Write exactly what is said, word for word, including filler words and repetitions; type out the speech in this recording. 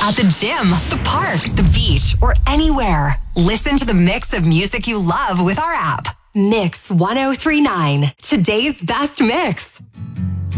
At the gym, the park, the beach, or anywhere. Listen to the mix of music you love with our app. Mix one oh three point nine. Today's best mix.